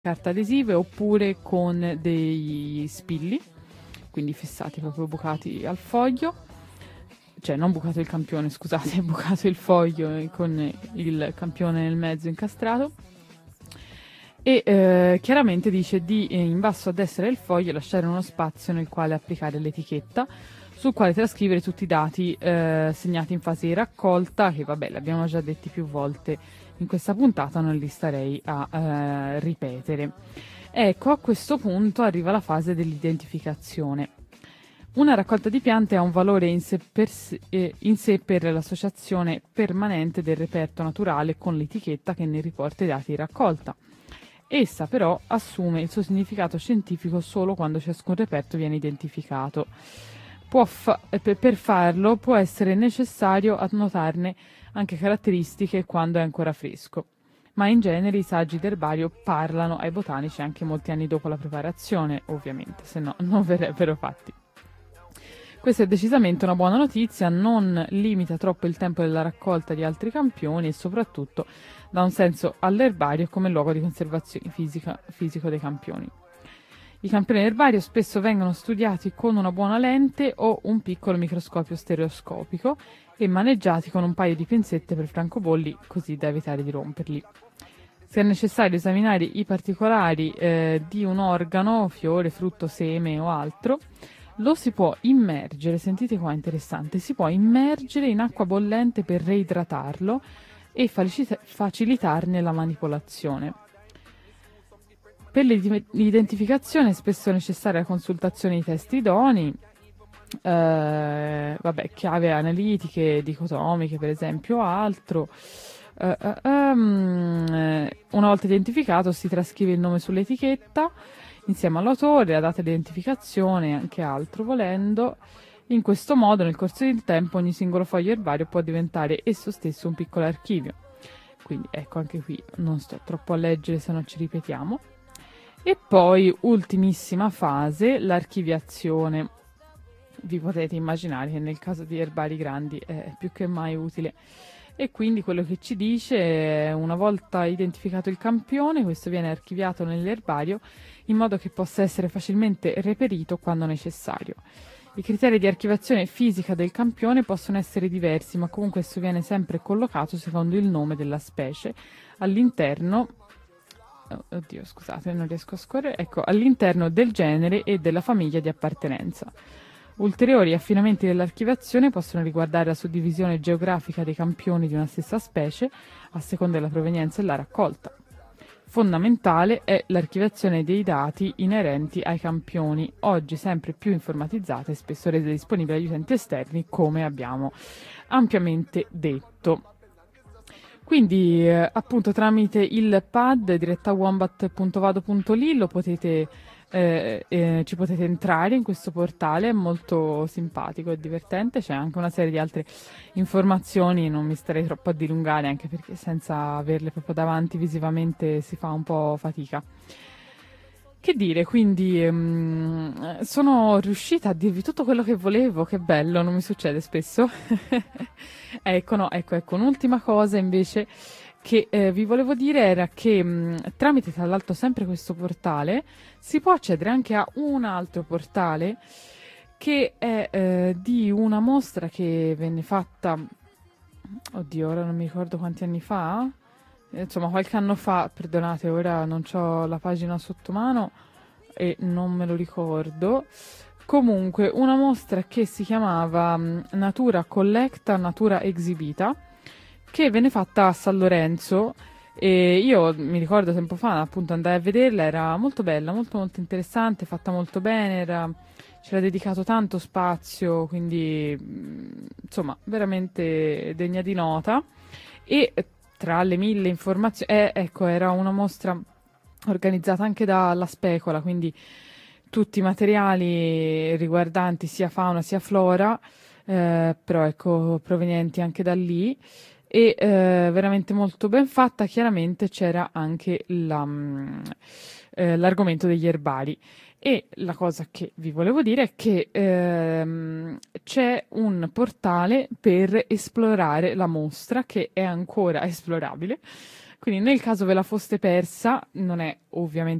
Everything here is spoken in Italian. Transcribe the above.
carta adesive oppure con dei spilli, quindi fissati proprio bucati al foglio, cioè non bucato il campione, scusate, bucato il foglio con il campione nel mezzo incastrato. E chiaramente dice di in basso a destra del foglio lasciare uno spazio nel quale applicare l'etichetta, sul quale trascrivere tutti i dati segnati in fase di raccolta, che vabbè l'abbiamo già detti più volte in questa puntata, non li starei a ripetere. Ecco, a questo punto arriva la fase dell'identificazione. Una raccolta di piante ha un valore in sé per l'associazione permanente del reperto naturale con l'etichetta che ne riporta i dati di raccolta. Essa però assume il suo significato scientifico solo quando ciascun reperto viene identificato. Per farlo può essere necessario annotarne anche caratteristiche quando è ancora fresco, ma in genere i saggi d'erbario parlano ai botanici anche molti anni dopo la preparazione, ovviamente, se no non verrebbero fatti. Questa è decisamente una buona notizia, non limita troppo il tempo della raccolta di altri campioni e soprattutto dà un senso all'erbario come luogo di conservazione fisico dei campioni. I campioni d'erbario spesso vengono studiati con una buona lente o un piccolo microscopio stereoscopico e maneggiati con un paio di pinzette per francobolli, così da evitare di romperli. Se è necessario esaminare i particolari di un organo, fiore, frutto, seme o altro, lo si può immergere, sentite qua interessante, si può immergere in acqua bollente per reidratarlo e facilitarne la manipolazione. Per l'identificazione è spesso necessaria la consultazione di testi idonei, chiave analitiche, dicotomiche per esempio o altro. Una volta identificato si trascrive il nome sull'etichetta insieme all'autore, la data di identificazione e anche altro volendo. In questo modo nel corso del tempo ogni singolo foglio erbario può diventare esso stesso un piccolo archivio. Quindi ecco, anche qui non sto troppo a leggere se non ci ripetiamo. E poi ultimissima fase, l'archiviazione. Vi potete immaginare che nel caso di erbari grandi è più che mai utile. E quindi quello che ci dice è: una volta identificato il campione, questo viene archiviato nell'erbario in modo che possa essere facilmente reperito quando necessario. I criteri di archiviazione fisica del campione possono essere diversi, ma comunque esso viene sempre collocato secondo il nome della specie all'interno all'interno del genere e della famiglia di appartenenza. Ulteriori affinamenti dell'archiviazione possono riguardare la suddivisione geografica dei campioni di una stessa specie a seconda della provenienza e la raccolta. Fondamentale è l'archiviazione dei dati inerenti ai campioni, oggi sempre più informatizzata e spesso resa disponibile agli utenti esterni, come abbiamo ampiamente detto. Quindi appunto tramite il pad diretta.wombat.vado.li ci potete entrare in questo portale, è molto simpatico e divertente, c'è anche una serie di altre informazioni, non mi starei troppo a dilungare anche perché senza averle proprio davanti visivamente si fa un po' fatica. Che dire, quindi sono riuscita a dirvi tutto quello che volevo, che bello, non mi succede spesso. Ecco, un'ultima cosa invece che vi volevo dire era che tramite tra l'altro sempre questo portale si può accedere anche a un altro portale che è di una mostra che venne fatta, oddio, ora non mi ricordo quanti anni fa, insomma qualche anno fa, perdonate, ora non ho la pagina sotto mano e non me lo ricordo. Comunque una mostra che si chiamava Natura Collecta, Natura Exhibita, che venne fatta a San Lorenzo e io mi ricordo tempo fa appunto andai a vederla, era molto bella, molto molto interessante, fatta molto bene, c'era dedicato tanto spazio, quindi insomma veramente degna di nota. E tra le 1000 informazioni, ecco, era una mostra organizzata anche dalla Specola, quindi tutti i materiali riguardanti sia fauna sia flora, però ecco, provenienti anche da lì, e veramente molto ben fatta. Chiaramente c'era anche l'argomento degli erbari. E la cosa che vi volevo dire è che c'è un portale per esplorare la mostra che è ancora esplorabile, Quindi nel caso ve la foste persa, non è ovviamente